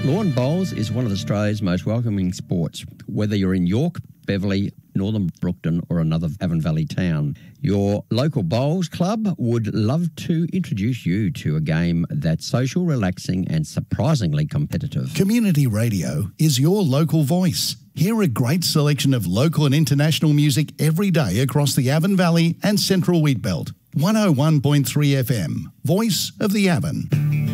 Lawn bowls is one of Australia's most welcoming sports, whether you're in York, Beverley, Northern Brookton or another Avon Valley town. Your local bowls club would love to introduce you to a game that's social, relaxing and surprisingly competitive. Community radio is your local voice. Hear a great selection of local and international music every day across the Avon Valley and Central Wheatbelt. 101.3 FM, Voice of the Avon.